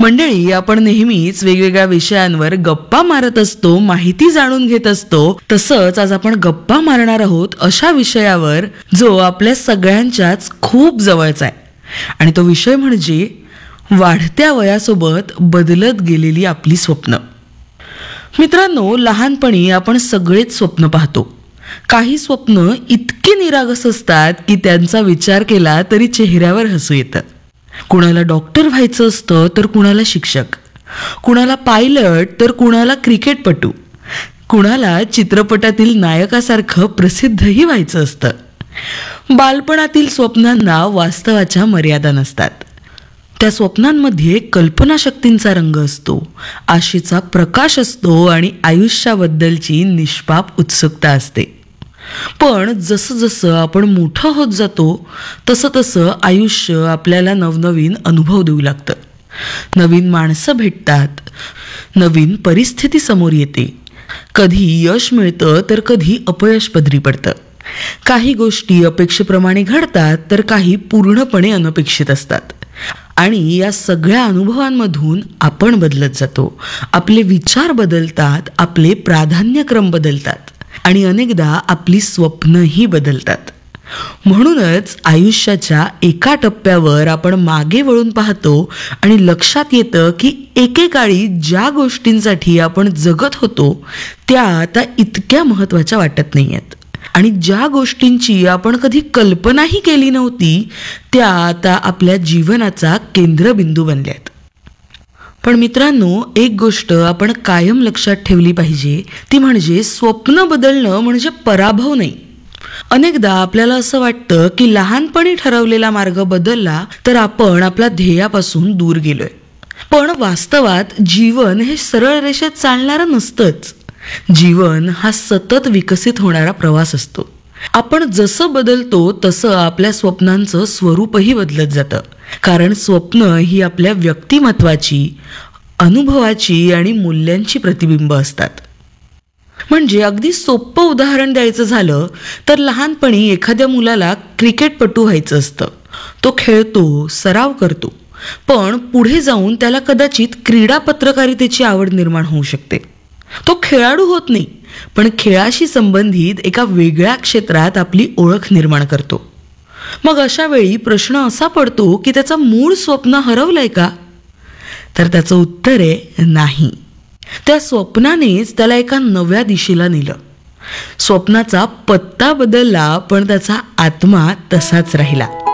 मंडळी, आपण नेहमीच वेगवेगळ्या विषयांवर गप्पा मारत असतो, माहिती जाणून घेत असतो. तसंच आज आपण गप्पा मारणार आहोत अशा विषयावर जो आपल्या सगळ्यांच्याच खूप जवळचा आहे. आणि तो विषय म्हणजे वाढत्या वयासोबत बदलत गेलेली आपली स्वप्न. मित्रांनो, लहानपणी आपण सगळेच स्वप्न पाहतो. काही स्वप्न इतकी निरागस असतात की त्यांचा विचार केला तरी चेहऱ्यावर हसू येतं. कुणाला डॉक्टर व्हायचं असतं तर कुणाला शिक्षक, कुणाला पायलट तर कुणाला क्रिकेटपटू, कुणाला चित्रपटातील नायकासारखं प्रसिद्धही व्हायचं असतं. बालपणातील स्वप्नांना वास्तवाच्या मर्यादा नसतात. त्या स्वप्नांमध्ये कल्पनाशक्तींचा रंग असतो, आशेचा प्रकाश असतो आणि आयुष्याबद्दलची निष्पाप उत्सुकता असते. पण जसं जसं आपण मोठं होत जातो तसं तसं आयुष्य आपल्याला नवनवीन अनुभव देऊ लागतं. नवीन माणसं भेटतात, नवीन परिस्थिती समोर येते. कधी यश मिळतं तर कधी अपयश पदरी पडतं. काही गोष्टी अपेक्षेप्रमाणे घडतात तर काही पूर्णपणे अनपेक्षित असतात. आणि या सगळ्या अनुभवांमधून आपण बदलत जातो. आपले विचार बदलतात, आपले प्राधान्यक्रम बदलतात आणि अनेकदा आपली स्वप्नही बदलतात. म्हणूनच आयुष्याच्या एका टप्प्यावर आपण मागे वळून पाहतो आणि लक्षात येतं की एकेकाळी ज्या गोष्टींसाठी आपण जगत होतो त्या आता इतक्या महत्त्वाच्या वाटत नाही आहेत. आणि ज्या गोष्टींची आपण कधी कल्पनाही केली नव्हती त्या आता आपल्या जीवनाचा केंद्रबिंदू बनल्यात. पण मित्रांनो, एक गोष्ट आपण कायम लक्षात ठेवली पाहिजे, ती म्हणजे स्वप्न बदलणं म्हणजे पराभव नाही. अनेकदा आपल्याला असं वाटतं की लहानपणी ठरवलेला मार्ग बदलला तर आपण आपल्या ध्येयापासून दूर गेलोय. पण वास्तवात जीवन हे सरळ रेषेत चालणारं नसतंच. जीवन हा सतत विकसित होणारा प्रवास असतो. आपण जसं बदलतो तसं आपल्या स्वप्नांचं स्वरूपही बदलत जातं. कारण स्वप्न ही आपल्या व्यक्तिमत्वाची, अनुभवाची आणि मूल्यांची प्रतिबिंब असतात. म्हणजे अगदी सोपं उदाहरण द्यायचं झालं तर लहानपणी एखाद्या मुलाला क्रिकेटपटू व्हायचं असतं. तो खेळतो, सराव करतो, पण पुढे जाऊन त्याला कदाचित क्रीडा पत्रकारितेची आवड निर्माण होऊ शकते. तो खेळाडू होत नाही, पण खेळाशी संबंधित एका वेगळ्या क्षेत्रात आपली ओळख निर्माण करतो. मग अशा वेळी प्रश्न असा पडतो की त्याचं मूळ स्वप्न हरवलंय का? तर त्याचं उत्तर आहे नाही. त्या स्वप्नानेच त्याला एका नव्या दिशेला नेलं. स्वप्नाचा पत्ता बदलला पण त्याचा आत्मा तसाच राहिला.